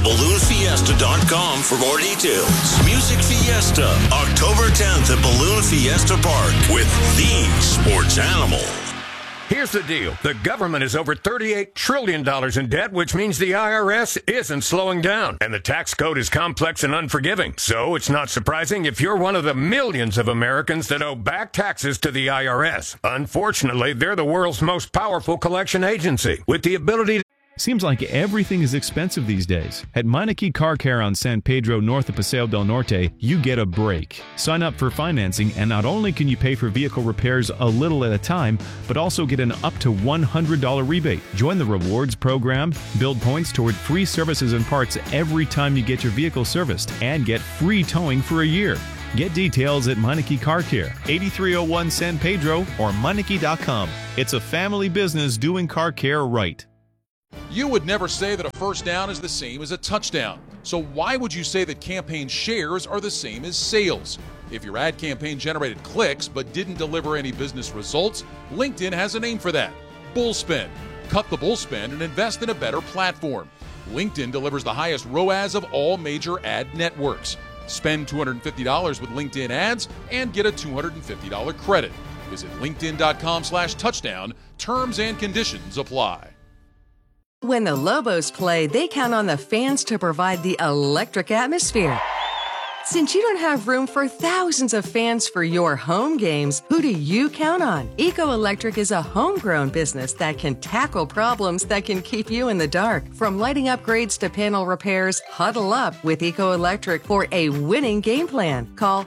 BalloonFiesta.com for more details. Music Fiesta, October 10th at Balloon Fiesta Park with the sports animal. Here's the deal. The government is over $38 trillion in debt, which means the IRS isn't slowing down. And the tax code is complex and unforgiving. So it's not surprising if you're one of the millions of Americans that owe back taxes to the IRS. Unfortunately, they're the world's most powerful collection agency with the ability to... Seems like everything is expensive these days. At Meineke Car Care on San Pedro north of Paseo del Norte, you get a break. Sign up for financing and not only can you pay for vehicle repairs a little at a time, but also get an up to $100 rebate. Join the rewards program, build points toward free services and parts every time you get your vehicle serviced, and get free towing for a year. Get details at Meineke Car Care, 8301 San Pedro or Meineke.com. It's a family business doing car care right. You would never say that a first down is the same as a touchdown. So why would you say that campaign shares are the same as sales? If your ad campaign generated clicks but didn't deliver any business results, LinkedIn has a name for that: bullspend. Cut the bullspend and invest in a better platform. LinkedIn delivers the highest ROAS of all major ad networks. Spend $250 with LinkedIn ads and get a $250 credit. Visit linkedin.com/touchdown. Terms and conditions apply. When the Lobos play, they count on the fans to provide the electric atmosphere. Since you don't have room for thousands of fans for your home games, who do you count on? Eco Electric is a homegrown business that can tackle problems that can keep you in the dark. From lighting upgrades to panel repairs, huddle up with Eco Electric for a winning game plan. Call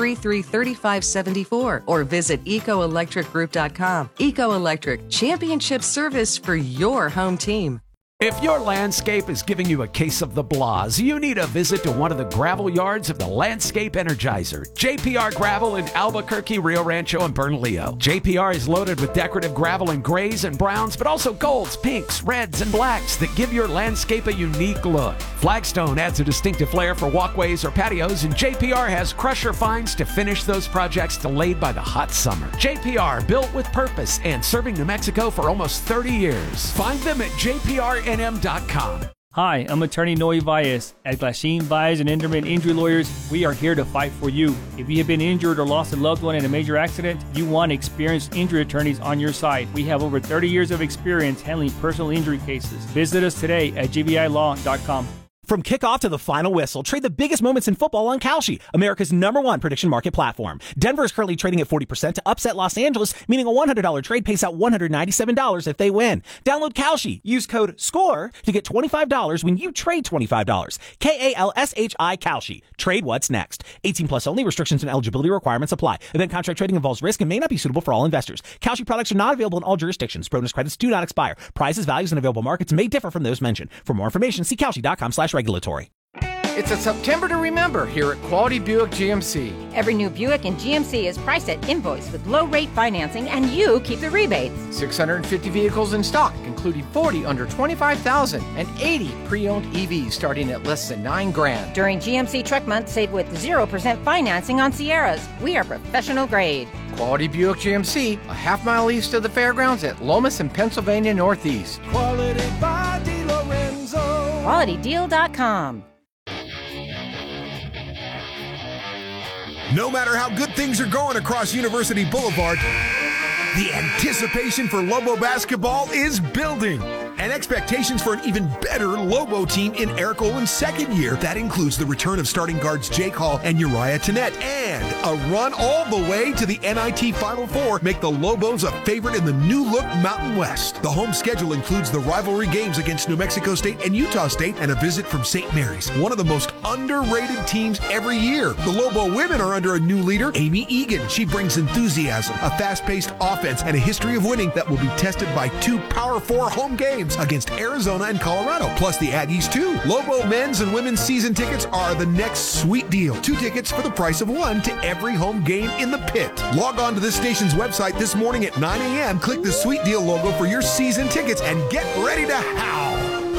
433-3574 or visit ecoelectricgroup.com. Eco Electric, championship service for your home team. If your landscape is giving you a case of the blahs, you need a visit to one of the gravel yards of the Landscape Energizer, JPR Gravel in Albuquerque, Rio Rancho, and Bernalillo. JPR is loaded with decorative gravel in grays and browns, but also golds, pinks, reds, and blacks that give your landscape a unique look. Flagstone adds a distinctive flair for walkways or patios, and JPR has crusher fines to finish those projects delayed by the hot summer. JPR, built with purpose and serving New Mexico for almost 30 years. Find them at JPRNM.com. Hi, I'm attorney Noe Valles. At Glasheen, Valles and Enderman Injury Lawyers, we are here to fight for you. If you have been injured or lost a loved one in a major accident, you want experienced injury attorneys on your side. We have over 30 years of experience handling personal injury cases. Visit us today at gbilaw.com. From kickoff to the final whistle, trade the biggest moments in football on Kalshi, America's #1 prediction market platform. Denver is currently trading at 40% to upset Los Angeles, meaning a $100 trade pays out $197 if they win. Download Kalshi. Use code SCORE to get $25 when you trade $25. KALSHI Kalshi. Trade what's next. 18 plus only. Restrictions and eligibility requirements apply. Event contract trading involves risk and may not be suitable for all investors. Kalshi products are not available in all jurisdictions. Bonus credits do not expire. Prices, values, and available markets may differ from those mentioned. For more information, see Kalshi.com/regulatory. It's a September to remember here at Quality Buick GMC. Every new Buick in GMC is priced at invoice with low-rate financing, and you keep the rebates. 650 vehicles in stock, including 40 under $25,000 and 80 pre-owned EVs starting at less than $9,000. During GMC Truck Month, save with 0% financing on Sierras. We are professional grade. Quality Buick GMC, a half-mile east of the fairgrounds at Lomas and Pennsylvania Northeast. Quality by DeLorenzo. QualityDeal.com. No matter how good things are going across University Boulevard, the anticipation for Lobo basketball is building. And expectations for an even better Lobo team in Eric Olin's second year. That includes the return of starting guards Jake Hall and Uriah Tenet, and a run all the way to the NIT Final Four make the Lobos a favorite in the new-look Mountain West. The home schedule includes the rivalry games against New Mexico State and Utah State, and a visit from St. Mary's, one of the most underrated teams every year. The Lobo women are under a new leader, Amy Egan. She brings enthusiasm, a fast-paced offense, and a history of winning that will be tested by 2 Power 4 home games against Arizona and Colorado, plus the Aggies too. Lobo men's and women's season tickets are the next sweet deal. 2 tickets for the price of 1 to every home game in the pit. Log on to this station's website this morning at 9 a.m., click the sweet deal logo for your season tickets, and get ready to howl.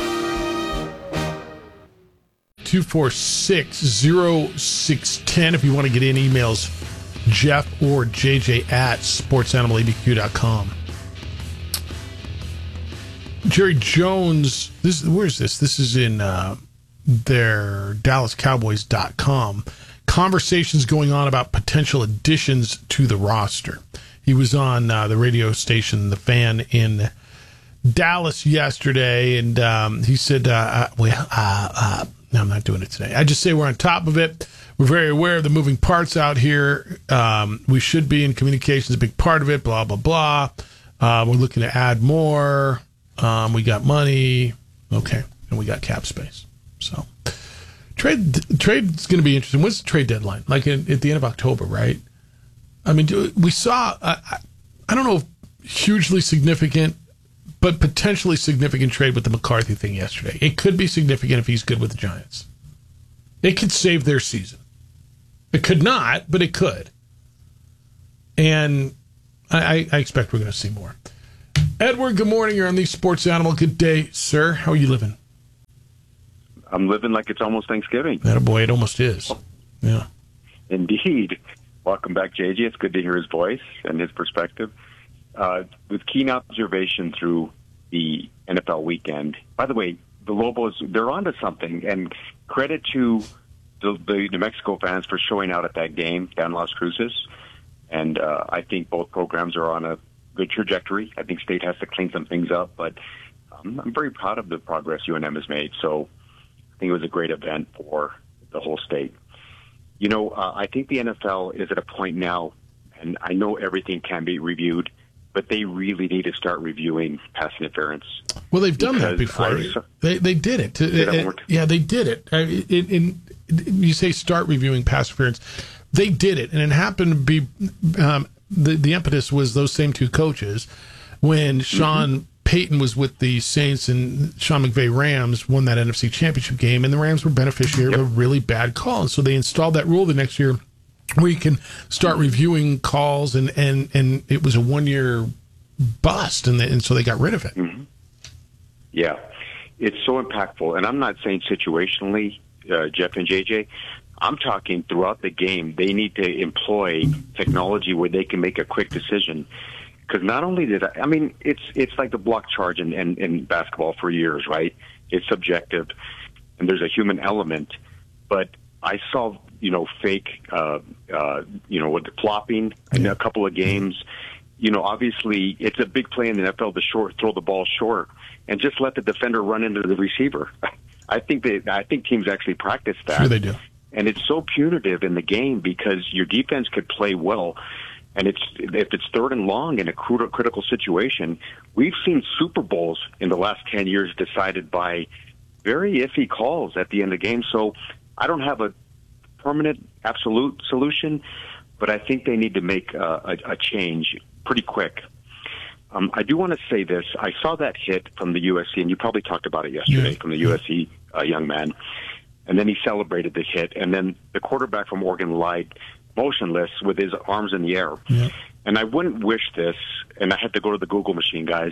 246-0610 if you want to get in. Emails Jeff or JJ at sportsanimalabq.com. Jerry Jones, where's this? This is in their DallasCowboys.com. Conversations going on about potential additions to the roster. He was on the radio station, The Fan, in Dallas yesterday, and he said, no, I'm not doing it today. I just say we're on top of it. We're very aware of the moving parts out here. We should be in communications, a big part of it, blah, blah, blah. We're looking to add more. We got money. Okay. And we got cap space. So trade's going to be interesting. What's the trade deadline? Like at the end of October, right? I mean, we saw, I don't know if hugely significant, but potentially significant trade with the McCarthy thing yesterday. It could be significant if he's good with the Giants. It could save their season. It could not, but it could. And I expect we're going to see more. Edward, good morning. You're on the Sports Animal. Good day, sir. How are you living? I'm living like it's almost Thanksgiving. Attaboy, it almost is. Yeah. Indeed. Welcome back, JJ. It's good to hear his voice and his perspective. With keen observation through the NFL weekend. By the way, the Lobos, they're onto something. And credit to the New Mexico fans for showing out at that game down Las Cruces. And I think both programs are on a good trajectory. I think State has to clean some things up, but I'm very proud of the progress UNM has made. So I think it was a great event for the whole state. You know, I think the NFL is at a point now, and I know everything can be reviewed, but they really need to start reviewing pass interference. Well, they've done that before. They did it. Yeah, they did it. You say start reviewing pass interference. They did it, and it happened to be the impetus was those same two coaches when Sean Payton was with the Saints and Sean McVay Rams won that NFC Championship game, and the Rams were beneficiary of a really bad call. And so they installed that rule the next year where you can start reviewing calls, and it was a 1-year bust, and so they got rid of it. Mm-hmm. Yeah, it's so impactful. And I'm not saying situationally, Jeff and JJ. I'm talking throughout the game. They need to employ technology where they can make a quick decision. Because not only did I mean, it's like the block charge in basketball for years, right? It's subjective, and there's a human element. But I saw, fake, with the flopping in a couple of games. Obviously, it's a big play in the NFL to throw the ball short and just let the defender run into the receiver. I think teams actually practice that. Sure they do. And it's so punitive in the game because your defense could play well. And if it's third and long in a critical situation, we've seen Super Bowls in the last 10 years decided by very iffy calls at the end of the game. So I don't have a permanent, absolute solution, but I think they need to make a change pretty quick. I do want to say this. I saw that hit from the USC, and you probably talked about it yesterday, from the USC young man. And then he celebrated the hit. And then the quarterback from Oregon lied motionless with his arms in the air. Yeah. And I wouldn't wish this, and I had to go to the Google machine, guys.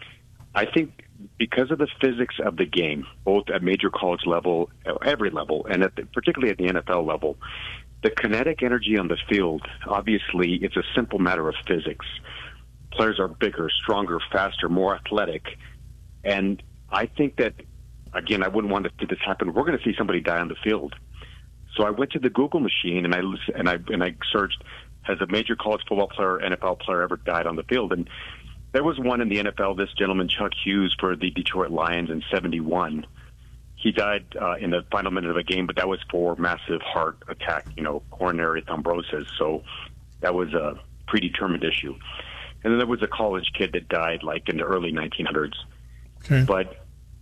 I think because of the physics of the game, both at major college level, every level, and particularly at the NFL level, the kinetic energy on the field, obviously, it's a simple matter of physics. Players are bigger, stronger, faster, more athletic. And I think that, again, I wouldn't want to see this happen. We're going to see somebody die on the field. So I went to the Google machine and I searched, has a major college football player, NFL player ever died on the field? And there was one in the NFL, this gentleman, Chuck Hughes, for the Detroit Lions in 1971. He died in the final minute of a game, but that was for massive heart attack, coronary thrombosis. So that was a predetermined issue. And then there was a college kid that died like in the early 1900s. Okay. But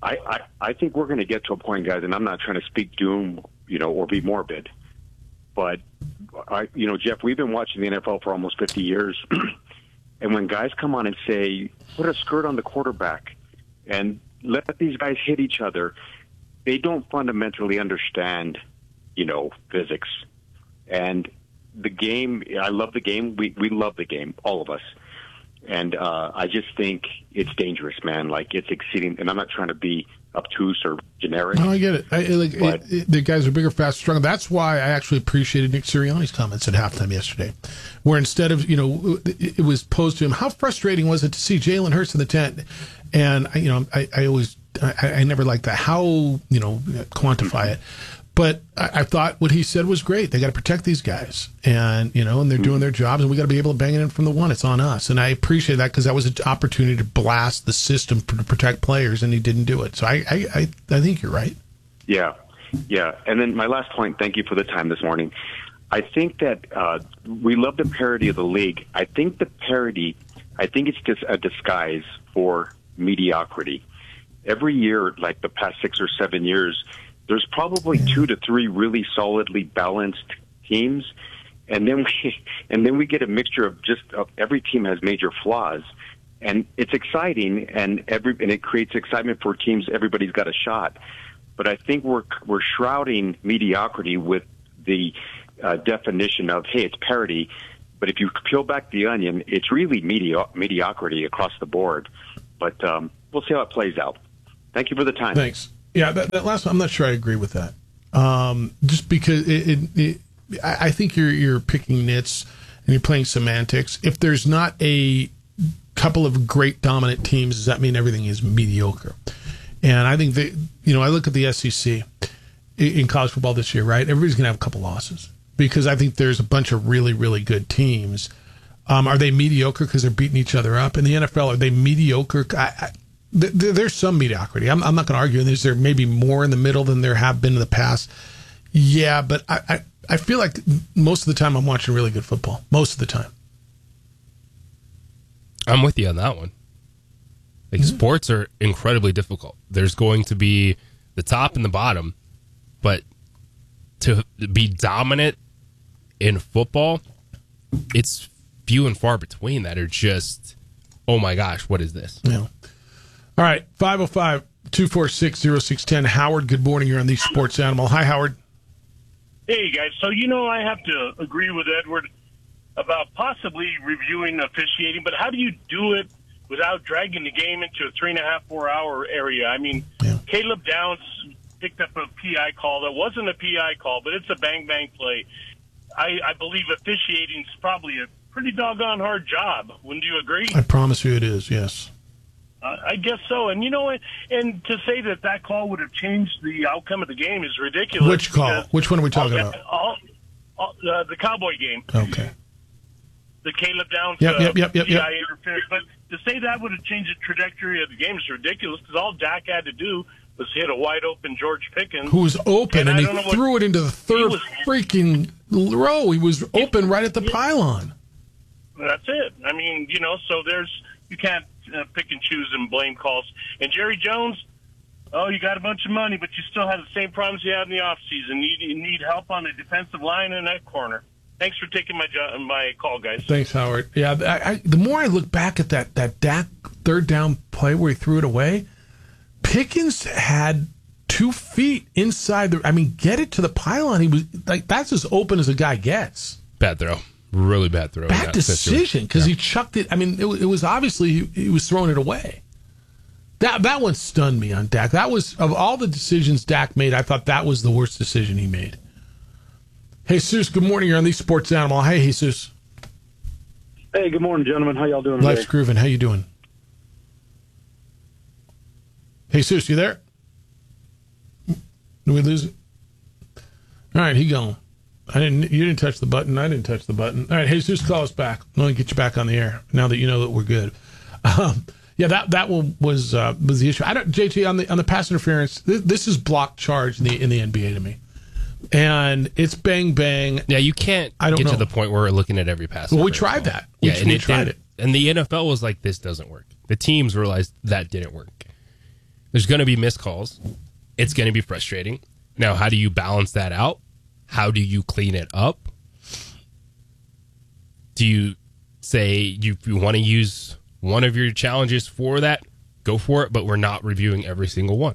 I think we're going to get to a point, guys, and I'm not trying to speak doom, or be morbid. But, Jeff, we've been watching the NFL for almost 50 years. And when guys come on and say, put a skirt on the quarterback and let these guys hit each other, they don't fundamentally understand, physics. And the game, I love the game. We love the game, all of us. And I just think it's dangerous, man. Like, it's exceeding, and I'm not trying to be obtuse or generic. No, I get it. The guys are bigger, faster, stronger. That's why I actually appreciated Nick Sirianni's comments at halftime yesterday, where instead of, it was posed to him, how frustrating was it to see Jalen Hurts in the tent? And, I always I never liked that. How, quantify it. But I thought what he said was great. They got to protect these guys, and and they're doing their jobs, and we got to be able to bang it in from the one. It's on us, and I appreciate that because that was an opportunity to blast the system to protect players, and he didn't do it. So I think you're right. Yeah. And then my last point. Thank you for the time this morning. I think that we love the parody of the league. I think the parody, it's just a disguise for mediocrity. Every year, like the past 6 or 7 years, there's probably 2 to 3 really solidly balanced teams, and then we get a mixture of every team has major flaws, and it's exciting, and it creates excitement for teams. Everybody's got a shot, but I think we're shrouding mediocrity with the definition of, hey, it's parity. But if you peel back the onion, it's really mediocrity across the board. But we'll see how it plays out. Thank you for the time. Thanks. Yeah, that last one, I'm not sure I agree with that. Just because I think you're picking nits and you're playing semantics. If there's not a couple of great dominant teams, does that mean everything is mediocre? And I think that, I look at the SEC in college football this year, right? Everybody's going to have a couple losses because I think there's a bunch of really, really good teams. Are they mediocre because they're beating each other up? In the NFL, are they mediocre? There's some mediocrity. I'm not going to argue. Is there maybe more in the middle than there have been in the past? Yeah, but I feel like most of the time I'm watching really good football. Most of the time. I'm with you on that one. Like, sports are incredibly difficult. There's going to be the top and the bottom, but to be dominant in football, it's few and far between that are just, oh my gosh, what is this? Yeah. All right, 505-246-0610. Howard, good morning. You're on the Sports Animal. Hi, Howard. Hey, guys. So, I have to agree with Edward about possibly reviewing officiating, but how do you do it without dragging the game into a 3.5, 4-hour area? I mean, Caleb Downs picked up a PI call that wasn't a PI call, but it's a bang-bang play. I believe officiating is probably a pretty doggone hard job. Wouldn't you agree? I promise you it is, yes. I guess so. And and to say that call would have changed the outcome of the game is ridiculous. Which call? Which one are we talking about? The Cowboy game. Okay. The Caleb Downs Yep. interference. But to say that would have changed the trajectory of the game is ridiculous because all Dak had to do was hit a wide-open George Pickens. Who was open, and he threw it into the third freaking row. He was open right at the pylon. That's it. I mean, so you can't pick and choose and blame calls. And Jerry Jones, you got a bunch of money, but you still have the same problems you had in the offseason. You need help on the defensive line in that corner. Thanks for taking my call, guys. Thanks, Howard. Yeah, the more I look back at that Dak third down play where he threw it away, Pickens had 2 feet inside get it to the pylon. He was like, that's as open as a guy gets. Bad throw. Really bad throw. Bad decision because he chucked it. I mean, it was obviously he was throwing it away. That one stunned me on Dak. That was, of all the decisions Dak made, I thought that was the worst decision he made. Hey, Jesus, good morning. You're on the Sports Animal. Hey, Jesus. Hey, good morning, gentlemen. How y'all doing Life's today? grooving. How you doing? Hey, Jesus, you there? Did we lose it? All right, he gone. You didn't touch the button. I didn't touch the button. All right, Jesus, call us back. I'm going to get you back on the air now that you know that we're good. That one was the issue. JT, on the pass interference. This is block charge in the NBA to me, and it's bang bang. Yeah, you can't get to the point where we're looking at every pass. Well, we tried that. We tried it, and the NFL was like, "This doesn't work." The teams realized that didn't work. There's going to be missed calls. It's going to be frustrating. Now, how do you balance that out? How do you clean it up? Do you say you want to use one of your challenges for that? Go for it, but we're not reviewing every single one.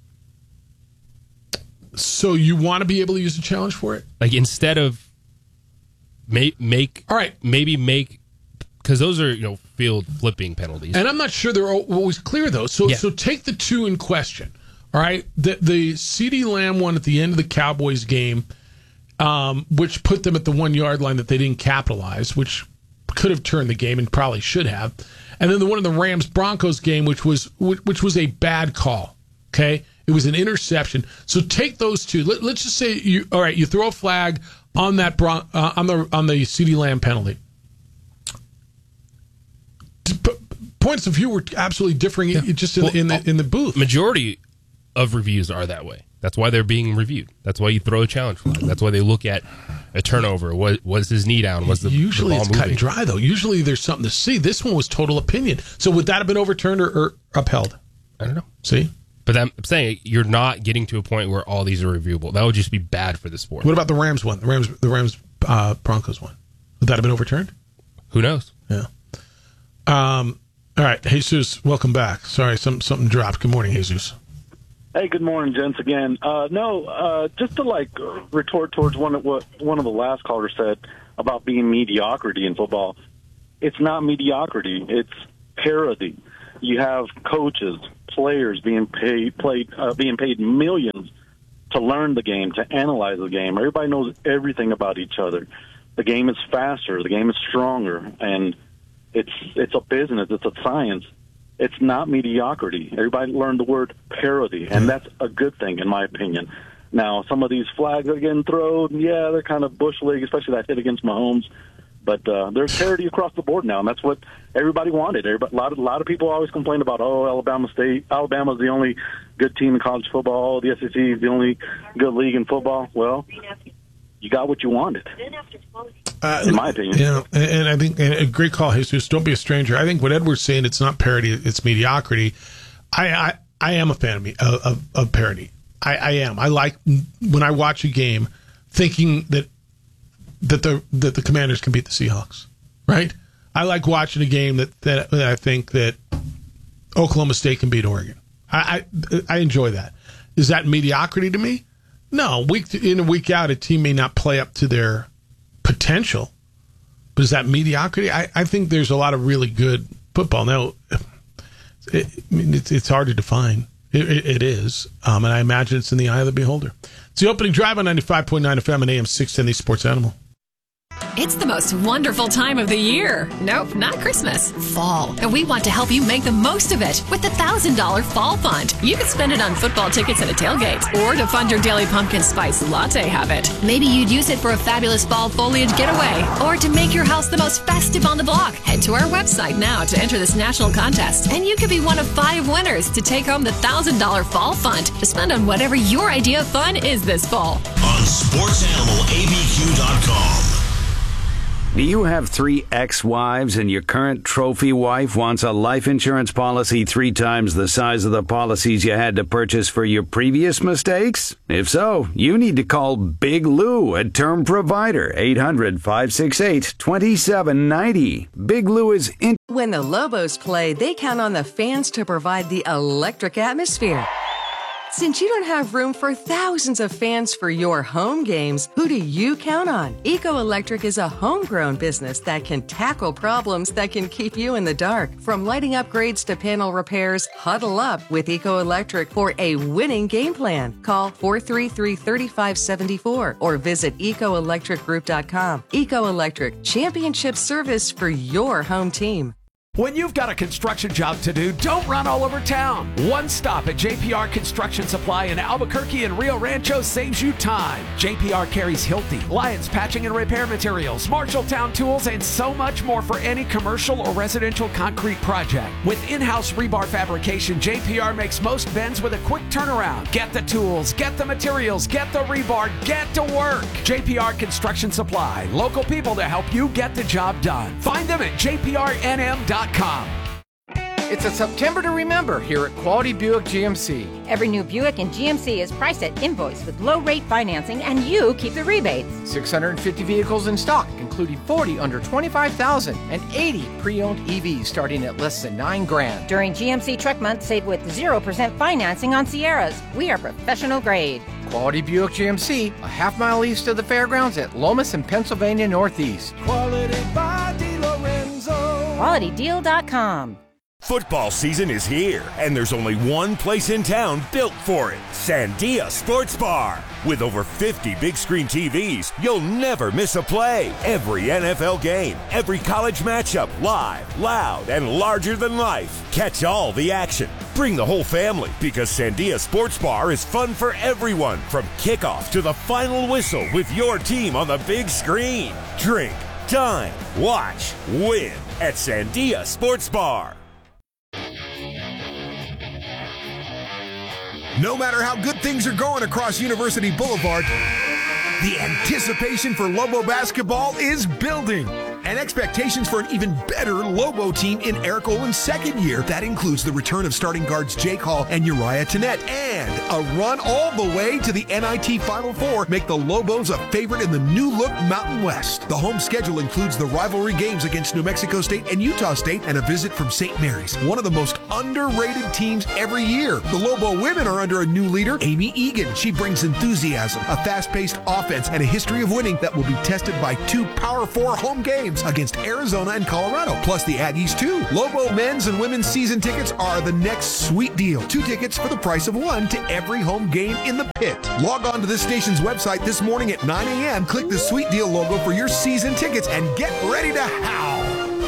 So you want to be able to use a challenge for it? Like, instead of make because those are field flipping penalties, and I'm not sure they're always clear though. So take the 2 in question. All right, the CeeDee Lamb one at the end of the Cowboys game, which put them at the 1 yard line that they didn't capitalize, which could have turned the game and probably should have. And then the one in the Rams-Broncos game, which was a bad call. Okay? It was an interception. So take those two. Let's just say you throw a flag on that on the CeeDee Lamb penalty. Points of view were absolutely differing just in the booth. Majority of reviews are that way. That's why they're being reviewed. That's why you throw a challenge flag. That's why they look at a turnover. Was his knee down? Was Usually the ball it's moving? cut and dry, though. Usually there's something to see. This one was total opinion. So would that have been overturned or upheld? I don't know. See? But I'm saying you're not getting to a point where all these are reviewable. That would just be bad for the sport. What about the Rams one? The Rams Broncos one. Would that have been overturned? Who knows? Yeah. All right, Jesus, welcome back. Sorry, something dropped. Good morning, Jesus. Hey, good morning, gents. Again, just to retort towards what one of the last callers said about being mediocrity in football. It's not mediocrity; it's parity. You have coaches, players being paid millions to learn the game, to analyze the game. Everybody knows everything about each other. The game is faster. The game is stronger, and it's a business. It's a science. It's not mediocrity. Everybody learned the word parity, and that's a good thing, in my opinion. Now, some of these flags that are getting thrown, they're kind of bush league, especially that hit against Mahomes. But there's parity across the board now, and that's what everybody wanted. A lot of people always complain about, Alabama's the only good team in college football. The SEC is the only good league in football. Well, you got what you wanted, in my opinion. Yeah, and I think a great call, Jesus. Don't be a stranger. I think what Edward's saying, it's not parity, it's mediocrity. I am a fan of parity. I am. I like when I watch a game thinking that the Commanders can beat the Seahawks, right? I like watching a game that I think that Oklahoma State can beat Oregon. I enjoy that. Is that mediocrity to me? No. Week in and week out, a team may not play up to their potential, but is that mediocrity? I think there's a lot of really good football. Now, it's hard to define. It is, and I imagine it's in the eye of the beholder. It's the opening drive on 95.9 FM and AM 610, the Sports Animal. It's the most wonderful time of the year. Nope, not Christmas. Fall. And we want to help you make the most of it with the $1,000 Fall Fund. You can spend it on football tickets and a tailgate, or to fund your daily pumpkin spice latte habit. Maybe you'd use it for a fabulous fall foliage getaway, or to make your house the most festive on the block. Head to our website now to enter this national contest, and you could be one of 5 winners to take home the $1,000 Fall Fund to spend on whatever your idea of fun is this fall. On SportsAnimalABQ.com. Do you have 3 ex-wives and your current trophy wife wants a life insurance policy 3 times the size of the policies you had to purchase for your previous mistakes? If so, you need to call Big Lou at Term Provider, 800-568-2790. Big Lou is in. When the Lobos play, they count on the fans to provide the electric atmosphere. Since you don't have room for thousands of fans for your home games, who do you count on? Eco Electric is a homegrown business that can tackle problems that can keep you in the dark. From lighting upgrades to panel repairs, huddle up with Eco Electric for a winning game plan. Call 433-3574 or visit ecoelectricgroup.com. Eco Electric, championship service for your home team. When you've got a construction job to do, don't run all over town. One stop at JPR Construction Supply in Albuquerque and Rio Rancho saves you time. JPR carries Hilti, Lyons Patching and Repair Materials, Marshalltown Tools, and so much more for any commercial or residential concrete project. With in-house rebar fabrication, JPR makes most bends with a quick turnaround. Get the tools, get the materials, get the rebar, get to work. JPR Construction Supply, local people to help you get the job done. Find them at jprnm.com. It's a September to remember here at Quality Buick GMC. Every new Buick in GMC is priced at invoice with low rate financing, and you keep the rebates. 650 vehicles in stock, including 40 under $25,000 and 80 pre-owned EVs starting at less than $9,000. During GMC Truck Month, save with 0% financing on Sierras. We are professional grade. Quality Buick GMC, a half-mile east of the fairgrounds at Lomas and Pennsylvania Northeast. Quality by DiLorenzo. QualityDeal.com. Football season is here, and there's only one place in town built for it, Sandia Sports Bar. With over 50 big screen TVs, you'll never miss a play. Every NFL game, every college matchup, live, loud, and larger than life. Catch all the action. Bring the whole family because Sandia Sports Bar is fun for everyone from kickoff to the final whistle with your team on the big screen. Drink, dine, watch, win at Sandia Sports Bar. No matter how good things are going across University Boulevard, the anticipation for Lobo basketball is building. And expectations for an even better Lobo team in Eric Olin's second year. That includes the return of starting guards Jake Hall and Uriah Tennette. And a run all the way to the NIT Final Four make the Lobos a favorite in the new-look Mountain West. The home schedule includes the rivalry games against New Mexico State and Utah State and a visit from St. Mary's, one of the most underrated teams every year. The Lobo women are under a new leader, Amy Egan. She brings enthusiasm, a fast-paced offense, and a history of winning that will be tested by 2 Power 4 home games against Arizona and Colorado, plus the Aggies too. Lobo men's and women's season tickets are the next sweet deal. 2 tickets for the price of 1 to every home game in the pit. Log on to this station's website this morning at 9 a.m. Click the sweet deal logo for your season tickets and get ready to howl.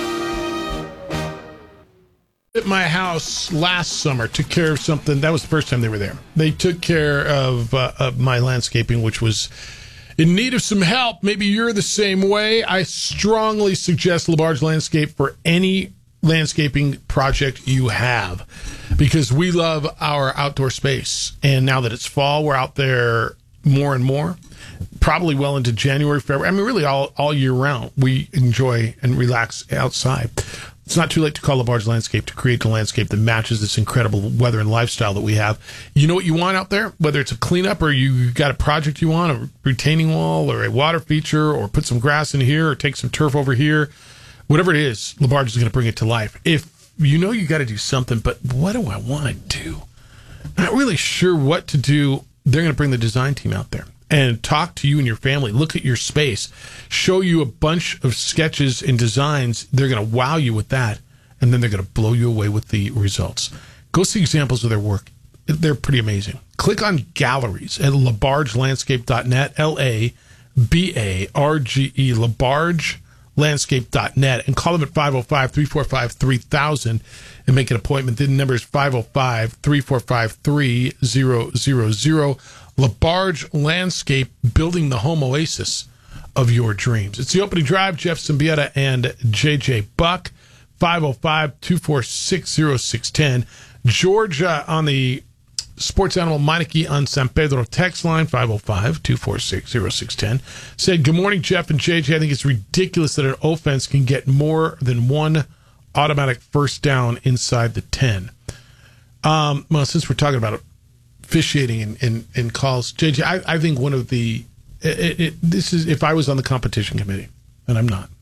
At my house last summer, took care of something. That was the first time they were there. They took care of my landscaping, which was in need of some help. Maybe you're the same way. I strongly suggest LaBarge Landscape for any landscaping project you have, because we love our outdoor space. And now that it's fall, we're out there more and more, probably well into January, February. I mean, really all year round, we enjoy and relax outside. It's not too late to call LaBarge Landscape to create a landscape that matches this incredible weather and lifestyle that we have. You know what you want out there? Whether it's a cleanup or you got a project you want, a retaining wall or a water feature, or put some grass in here or take some turf over here, whatever it is, LaBarge is going to bring it to life. If you know you got to do something, but what do I want to do? Not really sure what to do. They're going to bring the design team out there and talk to you and your family, look at your space, show you a bunch of sketches and designs. They're going to wow you with that, and then they're going to blow you away with the results. Go see examples of their work. They're pretty amazing. Click on galleries at labargelandscape.net, L-A-B-A-R-G-E, labargelandscape.net, and call them at 505-345-3000 and make an appointment. The number is 505-345-3000. LaBarge Landscape, building the home oasis of your dreams. It's the opening drive. Jeff Zimbietta and JJ Buck. 505-246-0610. Georgia on the Sports Animal Meineke on San Pedro text line, 505-246-0610, said, good morning, Jeff and JJ. I think it's ridiculous that an offense can get more than 1 automatic first down inside the 10. Well, since we're talking about officiating in calls, JJ, I think one of the this is, if I was on the competition committee, and I'm not,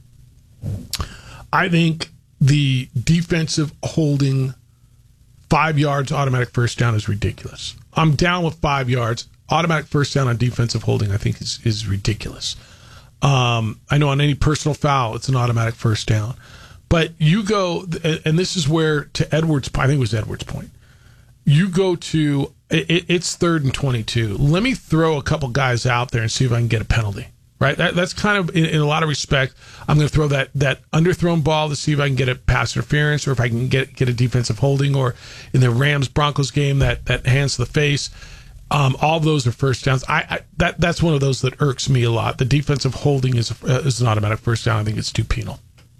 I think the defensive holding 5 yards automatic first down is ridiculous. I'm down with 5 yards. Automatic first down on defensive holding, I think, is ridiculous. I know on any personal foul, it's an automatic first down. But you go, and this is where, to Edwards' point, I think it was Edwards' point, you go to, it's 3rd and 22. Let me throw a couple guys out there and see if I can get a penalty. Right? That's kind of, in a lot of respect, I'm going to throw that underthrown ball to see if I can get a pass interference, or if I can get a defensive holding, or in the Rams-Broncos game, that hands to the face. All of those are first downs. That's one of those that irks me a lot. The defensive holding is an automatic first down. I think it's too penal.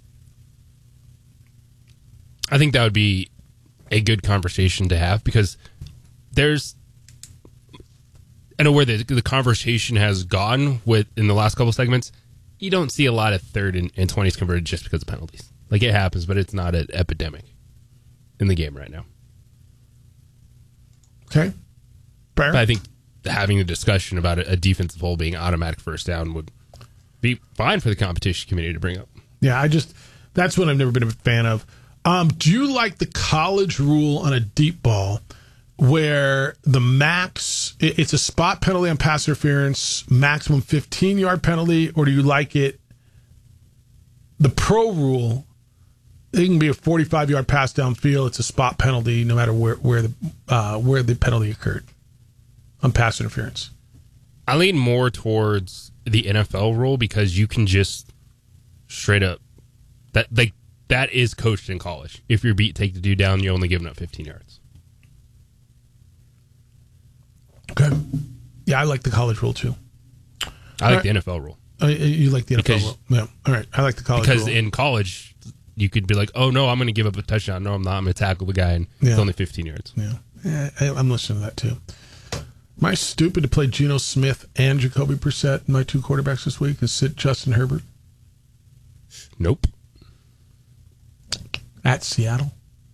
I think that would be a good conversation to have, because I know where the conversation has gone in the last couple segments. You don't see a lot of 3rd and 20s converted just because of penalties. Like, it happens, but it's not an epidemic in the game right now. Okay. Fair. But I think having a discussion about a defensive hold being automatic first down would be fine for the competition committee to bring up. Yeah, that's what I've never been a fan of. Do you like the college rule on a deep ball, where the max, it's a spot penalty on pass interference, maximum 15-yard penalty, or do you like it, the pro rule, it can be a 45-yard pass downfield, it's a spot penalty no matter where the penalty occurred on pass interference? I lean more towards the NFL rule, because you can just straight up, that, like, that is coached in college. If you're beat, take the dude down, you're only giving up 15 yards. Okay. Yeah, I like the college rule, too. I like the NFL rule. You like the NFL rule? Yeah. All right. I like the college rule. Because in college, you could be like, oh, no, I'm going to give up a touchdown. No, I'm not. I'm going to tackle the guy, and it's only 15 yards. Yeah. I'm listening to that, too. Am I stupid to play Geno Smith and Jacoby Brissett in my 2 quarterbacks this week and sit Justin Herbert? Nope. At Seattle?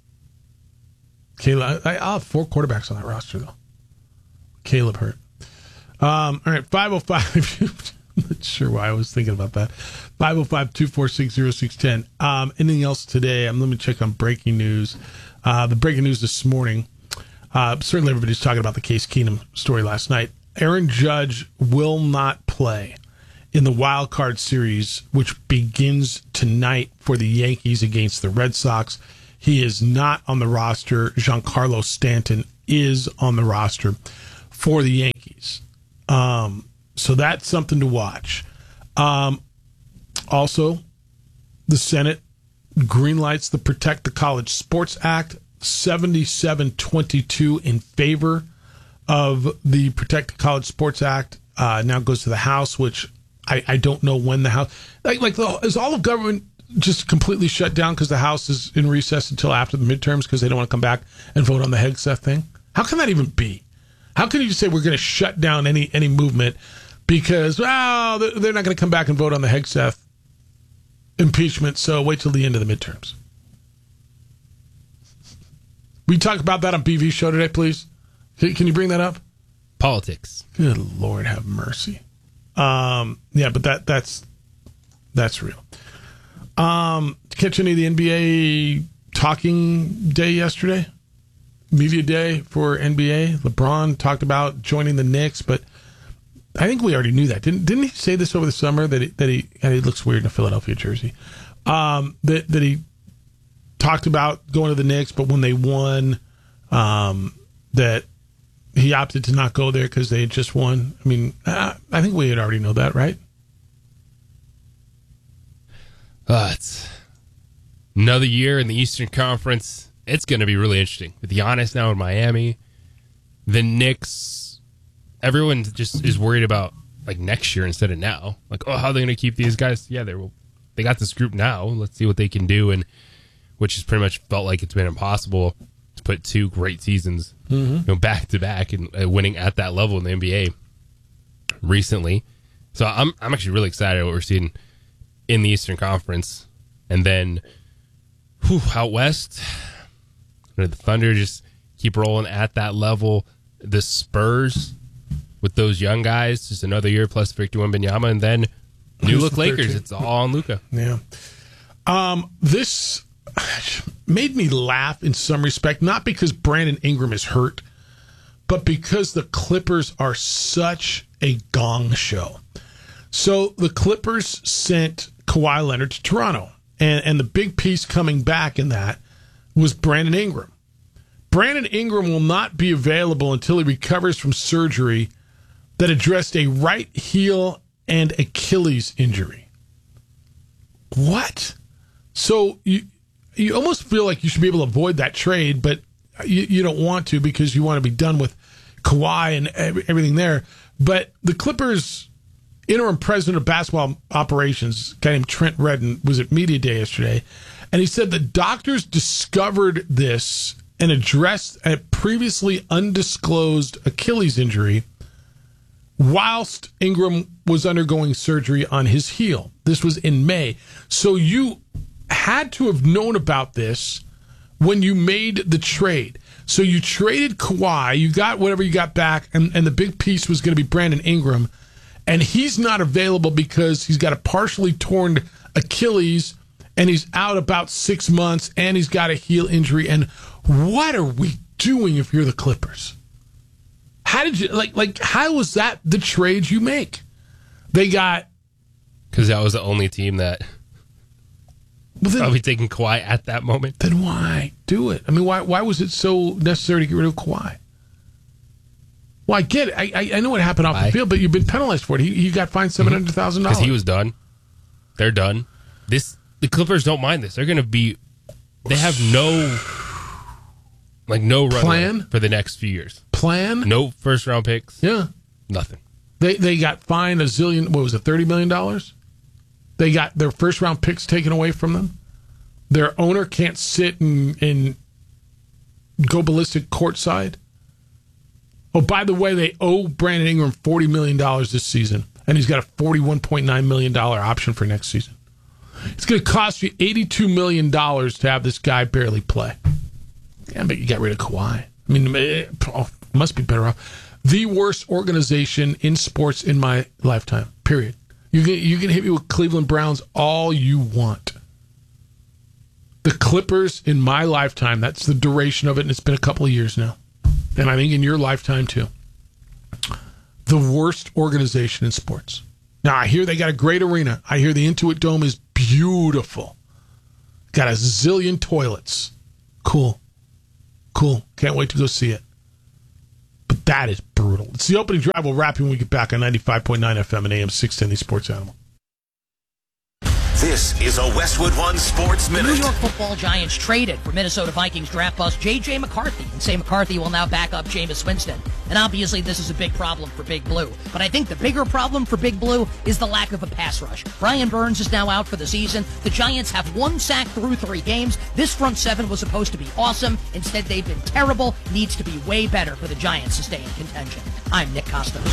Caleb, I'll have 4 quarterbacks on that roster, though. Caleb hurt. All right, 505. I'm not sure why I was thinking about that. 505-246-0610. Anything else today? Let me check on breaking news. The breaking news this morning, certainly everybody's talking about the Case Keenum story last night. Aaron Judge will not play in the wild card series, which begins tonight for the Yankees against the Red Sox. He is not on the roster. Giancarlo Stanton is on the roster for the Yankees. So that's something to watch. Also, the Senate greenlights the Protect the College Sports Act, 77-22 in favor of the Protect the College Sports Act. Now goes to the House, which I don't know when the House... is all of government just completely shut down because the House is in recess until after the midterms because they don't want to come back and vote on the Hegseth thing? How can that even be? How can you just say we're going to shut down any movement because, well, they're not going to come back and vote on the Hegseth impeachment, so wait till the end of the midterms? We talk about that on BV Show today, please. Can you bring that up? Politics. Good Lord, have mercy. Yeah, but that's real. Catch any of the NBA talking day yesterday? Media day for NBA. LeBron talked about joining the Knicks, but I think we already knew that. Didn't he say this over the summer that he looks weird in a Philadelphia jersey? That he talked about going to the Knicks, but when they won, that he opted to not go there because they had just won. I mean, I think we had already know that, right? It's another year in the Eastern Conference. It's going to be really interesting. With Giannis now in Miami, the Knicks, everyone just is worried about like next year instead of now. Like, oh, how are they going to keep these guys together? Well, they got this group now. Let's see what they can do, and which has pretty much felt like it's been impossible to put 2 great seasons back to back and winning at that level in the NBA recently. So I'm actually really excited what we're seeing in the Eastern Conference, and then out west. The Thunder just keep rolling at that level. The Spurs with those young guys, just another year plus Victor Wembanyama, and then new look Lakers. It's all on Luka. Yeah. This made me laugh in some respect, not because Brandon Ingram is hurt, but because the Clippers are such a gong show. So the Clippers sent Kawhi Leonard to Toronto, and the big piece coming back in that was Brandon Ingram. Brandon Ingram will not be available until he recovers from surgery that addressed a right heel and Achilles injury. What? So you almost feel like you should be able to avoid that trade, but you don't want to because you want to be done with Kawhi and everything there. But the Clippers' interim president of basketball operations, a guy named Trent Redden, was at Media Day yesterday, and he said the doctors discovered this and addressed a previously undisclosed Achilles injury whilst Ingram was undergoing surgery on his heel. This was in May. So you had to have known about this when you made the trade. So you traded Kawhi, you got whatever you got back, and the big piece was going to be Brandon Ingram, and he's not available because he's got a partially torn Achilles, and he's out about 6 months, and he's got a heel injury. And what are we doing if you're the Clippers? How did you how was that the trade you make? They got, because that was the only team that probably taking Kawhi at that moment. Then why do it? I mean, why was it so necessary to get rid of Kawhi? Well, I get it. I know what happened off the field, but you've been penalized for it. He got fined $700,000 because he was done. They're done. the Clippers don't mind this. They're going to be. They have no plan for the next few years. Plan? No first round picks. Yeah. Nothing. They got fined $30 million? They got their first round picks taken away from them. Their owner can't sit and go ballistic courtside. Oh, by the way, they owe Brandon Ingram $40 million this season, and he's got a $41.9 million option for next season. It's going to cost you $82 million to have this guy barely play. Yeah, but you got rid of Kawhi. I mean, it must be better off. The worst organization in sports in my lifetime, period. You can hit me with Cleveland Browns all you want. The Clippers in my lifetime, that's the duration of it, and it's been a couple of years now. And I think in your lifetime too. The worst organization in sports. Now, I hear they got a great arena. I hear the Intuit Dome is beautiful. Got a zillion toilets. Cool. Can't wait to go see it. But that is brutal. It's the opening drive. We'll wrap you when we get back on 95.9 FM and AM 610, the Sports Animal. This is a Westwood One Sports Minute. New York Football Giants traded for Minnesota Vikings draft bust J.J. McCarthy, and say McCarthy will now back up Jameis Winston. And obviously this is a big problem for Big Blue. But I think the bigger problem for Big Blue is the lack of a pass rush. Brian Burns is now out for the season. The Giants have 1 sack through 3 games. This front seven was supposed to be awesome. Instead, they've been terrible. Needs to be way better for the Giants to stay in contention. I'm Nick Costos.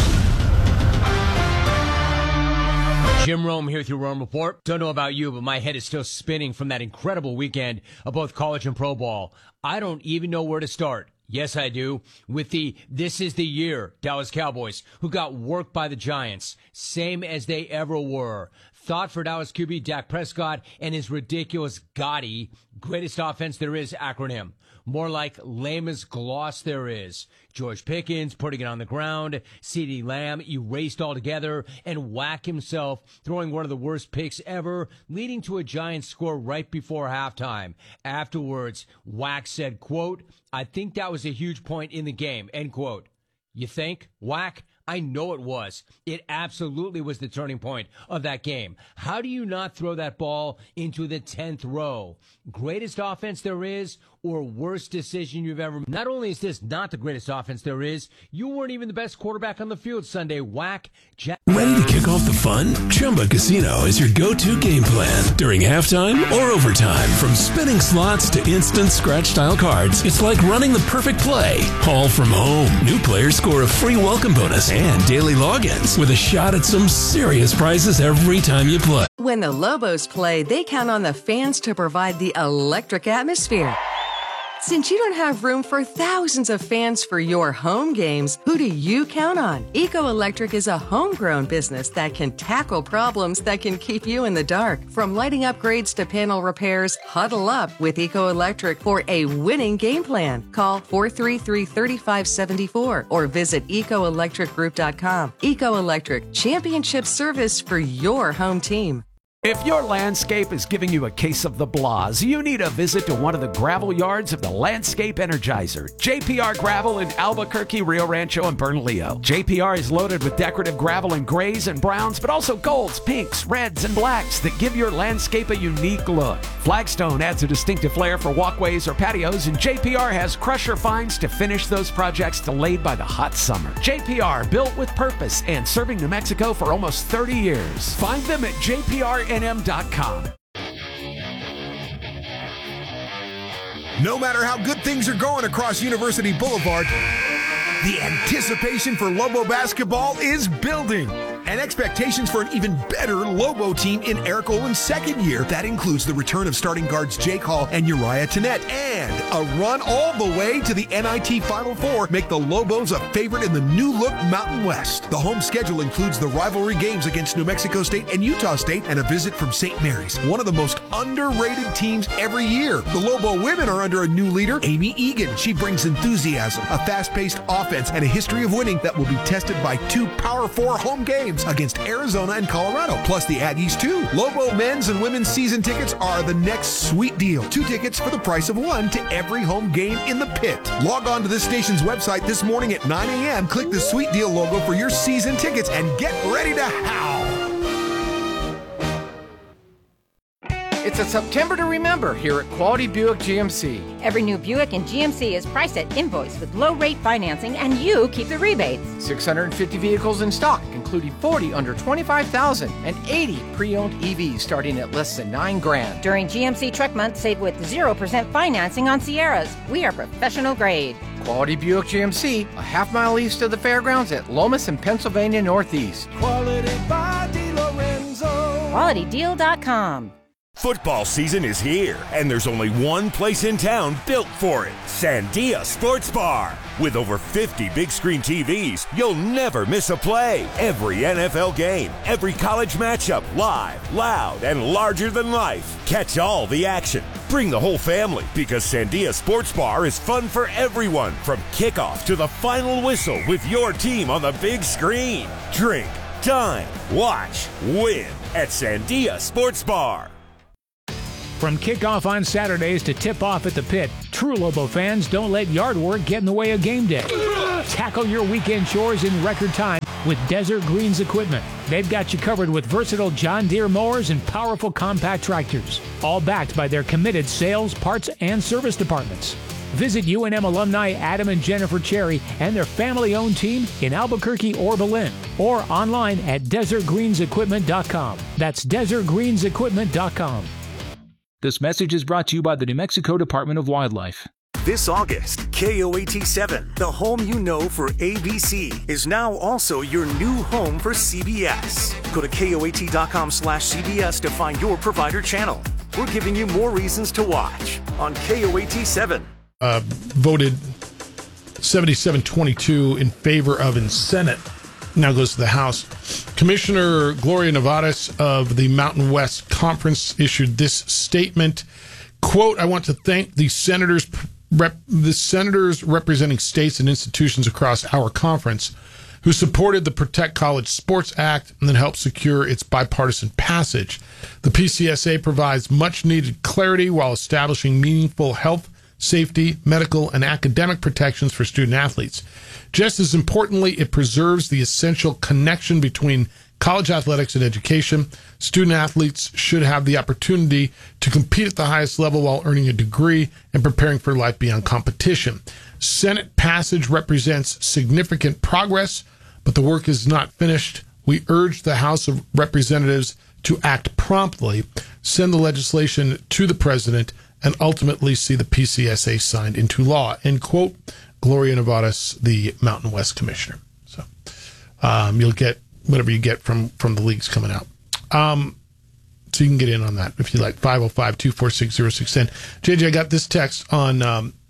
Jim Rome here with your Rome Report. Don't know about you, but my head is still spinning from that incredible weekend of both college and pro ball. I don't even know where to start. Yes, I do. With the "This is the year" Dallas Cowboys, who got worked by the Giants, same as they ever were. Thought for Dallas QB Dak Prescott and his ridiculous Gotti, greatest offense there is acronym. More like lamest gloss there is. George Pickens putting it on the ground. CeeDee Lamb erased altogether. And Wack himself throwing one of the worst picks ever, leading to a Giants score right before halftime. Afterwards, Wack said, quote, "I think that was a huge point in the game," end quote. You think, Wack? I know it was. It absolutely was the turning point of that game. How do you not throw that ball into the 10th row? Greatest offense there is, or worst decision you've ever made? Not only is this not the greatest offense there is, you weren't even the best quarterback on the field Sunday. Whack. Ready to kick off the fun? Chumba Casino is your go-to game plan during halftime or overtime. From spinning slots to instant scratch-style cards, it's like running the perfect play, all from home. New players score a free welcome bonus and daily logins with a shot at some serious prizes every time you play. When the Lobos play, they count on the fans to provide the electric atmosphere. Since you don't have room for thousands of fans for your home games, who do you count on? Eco Electric is a homegrown business that can tackle problems that can keep you in the dark. From lighting upgrades to panel repairs, huddle up with Eco Electric for a winning game plan. Call 433-3574 or visit ecoelectricgroup.com. Eco Electric, championship service for your home team. If your landscape is giving you a case of the blahs, you need a visit to one of the gravel yards of the Landscape Energizer. JPR Gravel in Albuquerque, Rio Rancho, and Bernalillo. JPR is loaded with decorative gravel in grays and browns, but also golds, pinks, reds, and blacks that give your landscape a unique look. Flagstone adds a distinctive flair for walkways or patios, and JPR has crusher fines to finish those projects delayed by the hot summer. JPR, built with purpose and serving New Mexico for almost 30 years. Find them at JPRNM.com. No matter how good things are going across University Boulevard, the anticipation for Lobo basketball is building. And expectations for an even better Lobo team in Eric Olin's second year. That includes the return of starting guards Jake Hall and Uriah Tennette, and a run all the way to the NIT Final Four make the Lobos a favorite in the new-look Mountain West. The home schedule includes the rivalry games against New Mexico State and Utah State, and a visit from St. Mary's, one of the most underrated teams every year. The Lobo women are under a new leader, Amy Egan. She brings enthusiasm, a fast-paced offense, and a history of winning that will be tested by 2 Power 4 home games against Arizona and Colorado, plus the Aggies too. Lobo men's and women's season tickets are the next sweet deal. 2 tickets for the price of 1 to every home game in the pit. Log on to this station's website this morning at 9 a.m. Click the Sweet Deal logo for your season tickets and get ready to howl. It's a September to remember here at Quality Buick GMC. Every new Buick in GMC is priced at invoice with low rate financing, and you keep the rebates. 650 vehicles in stock, including 40 under $25,000 and 80 pre-owned EVs starting at less than $9,000. During GMC Truck Month, save with 0% financing on Sierras. We are professional grade. Quality Buick GMC, a half-mile east of the fairgrounds at Lomas and Pennsylvania Northeast. Quality by DiLorenzo. QualityDeal.com. Football season is here, and there's only one place in town built for it, Sandia Sports Bar. With over 50 big screen TVs, you'll never miss a play. Every NFL game, every college matchup, live, loud, and larger than life. Catch all the action. Bring the whole family, because Sandia Sports Bar is fun for everyone, from kickoff to the final whistle with your team on the big screen. Drink, dine, watch, win at Sandia Sports Bar. From kickoff on Saturdays to tip-off at the pit, true Lobo fans don't let yard work get in the way of game day. Tackle your weekend chores in record time with Desert Greens equipment. They've got you covered with versatile John Deere mowers and powerful compact tractors, all backed by their committed sales, parts, and service departments. Visit UNM alumni Adam and Jennifer Cherry and their family-owned team in Albuquerque or Belen, or online at desertgreensequipment.com. That's desertgreensequipment.com. This message is brought to you by the New Mexico Department of Wildlife. This August, KOAT7, the home you know for ABC, is now also your new home for CBS. Go to KOAT.com/CBS to find your provider channel. We're giving you more reasons to watch on KOAT7. Voted 77-22 in favor of in Senate. Now goes to the House. Commissioner Gloria Nevares of the Mountain West Conference issued this statement. Quote, I want to thank the senators representing states and institutions across our conference who supported the Protect College Sports Act and then helped secure its bipartisan passage. The PCSA provides much needed clarity while establishing meaningful health, safety, medical, and academic protections for student athletes. Just as importantly, it preserves the essential connection between college athletics and education. Student athletes should have the opportunity to compete at the highest level while earning a degree and preparing for life beyond competition. Senate passage represents significant progress, but the work is not finished. We urge the House of Representatives to act promptly, send the legislation to the president, and ultimately see the PCSA signed into law. End quote. Gloria Nevares, the Mountain West Commissioner. So you'll get whatever you get from the leagues coming out. So you can get in on that if you like. 505-246-0610. JJ, I got this text on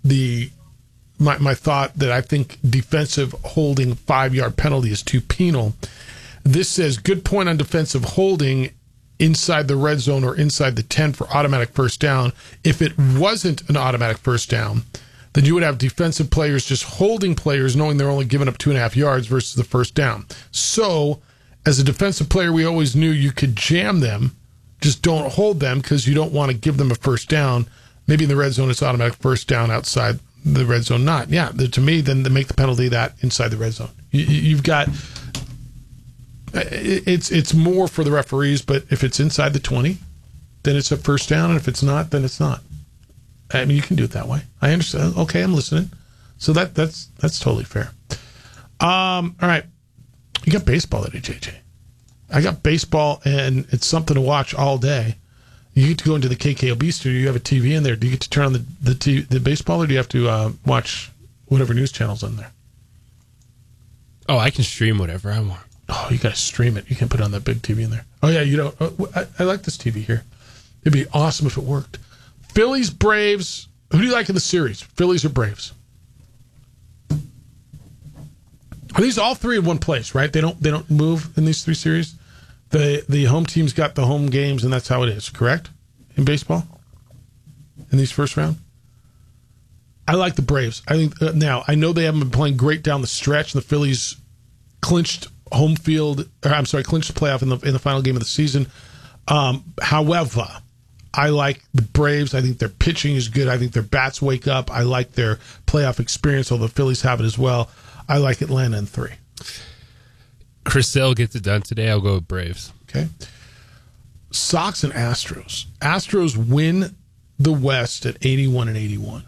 my thought that I think defensive holding 5-yard penalty is too penal. This says, good point on defensive holding inside the red zone or inside the 10 for automatic first down. If it wasn't an automatic first down, then you would have defensive players just holding players knowing they're only giving up 2.5 yards versus the first down. So, as a defensive player, we always knew you could jam them, just don't hold them because you don't want to give them a first down. Maybe in the red zone it's automatic first down, outside the red zone not. Yeah, to me, then they make the penalty that inside the red zone. You've got... It's more for the referees, but if it's inside the 20, then it's a first down, and if it's not, then it's not. I mean, you can do it that way. I understand. Okay, I'm listening. So that's totally fair. All right. You got baseball today, JJ. I got baseball, and it's something to watch all day. You get to go into the KKOB studio. You have a TV in there. Do you get to turn on the baseball, or do you have to watch whatever news channel's on there? Oh, I can stream whatever I want. Oh, you got to stream it. You can't put it on that big TV in there. Oh, yeah, you don't. I like this TV here. It'd be awesome if it worked. Phillies, Braves. Who do you like in the series? Phillies or Braves? Are these all three in one place, right? They don't move in these three series? The home team's got the home games, and that's how it is, correct? In baseball? In these first round? I like the Braves. I think now, I know they haven't been playing great down the stretch, and the Phillies clinched clinched the playoff in the final game of the season. However, I like the Braves. I think their pitching is good. I think their bats wake up. I like their playoff experience, although the Phillies have it as well. I like Atlanta in 3. Chris Sale gets it done today. I'll go with Braves. Okay. Sox and Astros. Astros win the West at 81-81.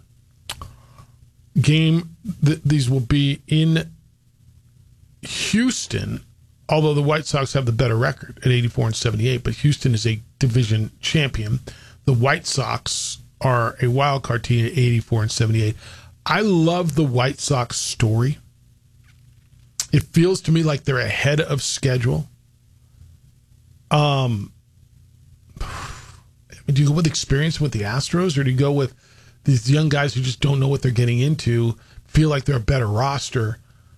These will be in Houston, although the White Sox have the better record at 84-78, but Houston is a division champion. The White Sox are a wild card team at 84-78. I love the White Sox story. It feels to me like they're ahead of schedule. Do you go with experience with the Astros, or do you go with these young guys who just don't know what they're getting into, feel like they're a better roster?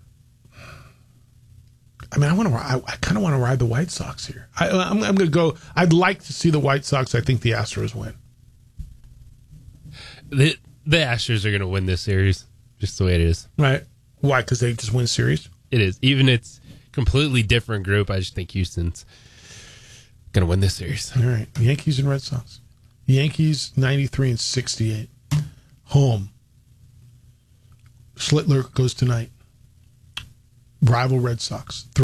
I mean, I kind of want to ride the White Sox here. I'm going to go. I'd like to see the White Sox. I think the Astros win. The Astros are going to win this series, just the way it is. Right? Why? Because they just win series. It is. Even it's completely different group. I just think Houston's going to win this series. All right. Yankees and Red Sox. Yankees 93-68. Home. Schlittler goes tonight. Rival Red Sox.